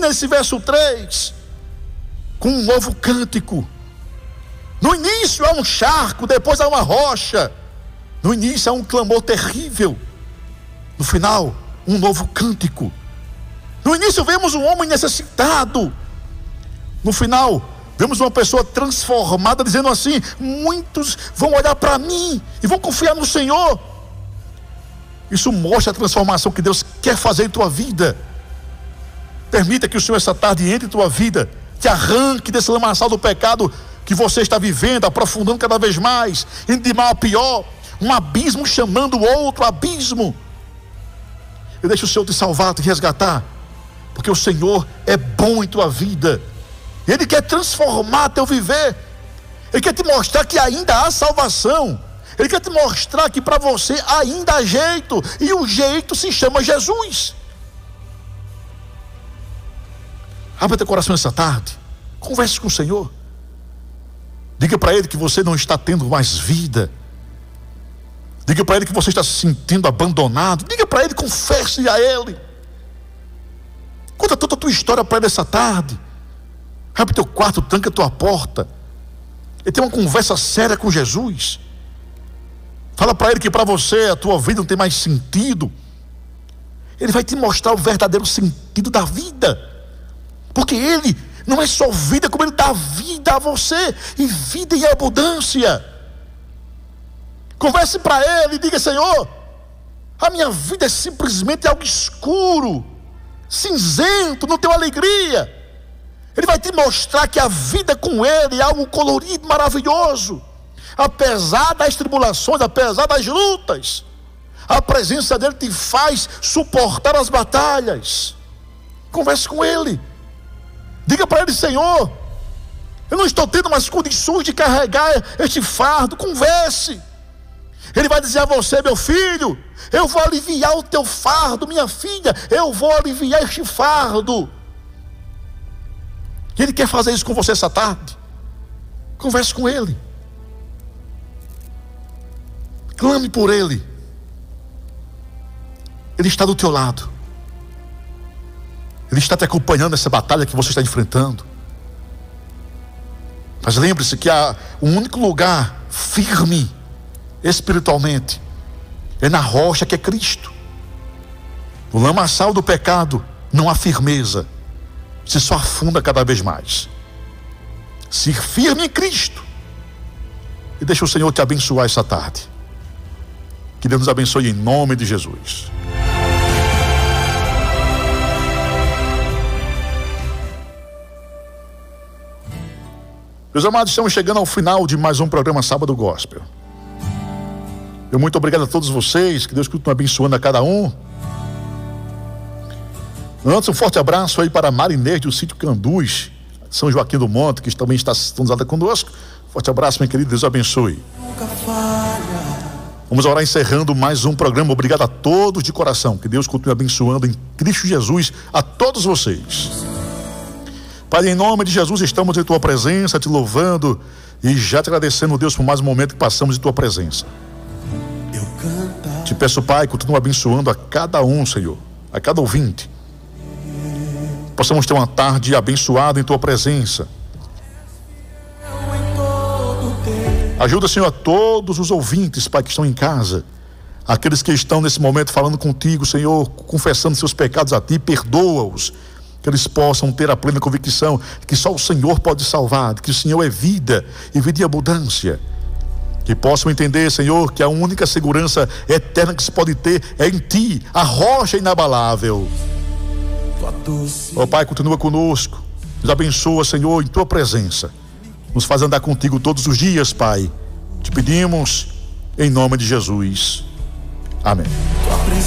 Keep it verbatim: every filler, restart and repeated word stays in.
termina esse verso três com um novo cântico. No início há um charco, depois há uma rocha. No início há um clamor terrível. No final, um novo cântico. No início vemos um homem necessitado. No final, vemos uma pessoa transformada, dizendo assim: muitos vão olhar para mim e vão confiar no Senhor. Isso mostra a transformação que Deus quer fazer em tua vida. Permita que o Senhor essa tarde entre em tua vida, te arranque desse lamaçal do pecado que você está vivendo, aprofundando cada vez mais, indo de mal a pior, um abismo chamando o outro abismo. Eu deixo o Senhor te salvar, te resgatar, porque o Senhor é bom em tua vida. Ele quer transformar teu viver. Ele quer te mostrar que ainda há salvação. Ele quer te mostrar que para você ainda há jeito, e o jeito se chama Jesus. Abra teu coração essa tarde, converse com o Senhor. Diga para Ele que você não está tendo mais vida. Diga para Ele que você está se sentindo abandonado. Diga para Ele, confesse a Ele. Conta toda a tua história para Ele essa tarde. Abre teu quarto, tranca a tua porta e tem uma conversa séria com Jesus. Fala para Ele que para você a tua vida não tem mais sentido. Ele vai te mostrar o verdadeiro sentido da vida, porque Ele não é só vida, como Ele dá vida a você, e vida em abundância. Converse para Ele e diga: Senhor, a minha vida é simplesmente algo escuro, cinzento, não tenho alegria. Ele vai te mostrar que a vida com Ele é algo colorido, maravilhoso. Apesar das tribulações, apesar das lutas, a presença dEle te faz suportar as batalhas. Converse com Ele. Diga para Ele: Senhor, eu não estou tendo mais condições de carregar este fardo. Converse. Ele vai dizer a você: meu filho, eu vou aliviar o teu fardo. Minha filha, eu vou aliviar este fardo. Ele quer fazer isso com você essa tarde. Converse com Ele. Clame por Ele. Ele está do teu lado. Ele está te acompanhando nessa batalha que você está enfrentando. Mas lembre-se que há um único lugar firme espiritualmente, é na rocha que é Cristo. No lamaçal do pecado não há firmeza, você só afunda cada vez mais. Se firme em Cristo e deixa o Senhor te abençoar essa tarde. Que Deus nos abençoe em nome de Jesus. Meus amados, estamos chegando ao final de mais um programa Sábado Gospel. Eu muito obrigado a todos vocês, que Deus continue abençoando a cada um. Antes, um forte abraço aí para a Marinês do sítio Canduz, São Joaquim do Monte, que também está sintonizada conosco. Forte abraço, meu querido, Deus abençoe. Vamos orar encerrando mais um programa. Obrigado a todos de coração, que Deus continue abençoando em Cristo Jesus a todos vocês. Pai, em nome de Jesus, estamos em Tua presença, te louvando e já te agradecendo, Deus, por mais um momento que passamos em Tua presença. Te peço, Pai, continua abençoando a cada um, Senhor, a cada ouvinte. Possamos ter uma tarde abençoada em Tua presença. Ajuda, Senhor, a todos os ouvintes, Pai, que estão em casa, aqueles que estão nesse momento falando contigo, Senhor, confessando seus pecados a Ti, perdoa-os, que eles possam ter a plena convicção que só o Senhor pode salvar, que o Senhor é vida e vida em abundância. Que possam entender, Senhor, que a única segurança eterna que se pode ter é em Ti, a rocha inabalável. Ó Pai, continua conosco, nos abençoa, Senhor, em Tua presença. Nos faz andar contigo todos os dias, Pai. Te pedimos em nome de Jesus. Amém.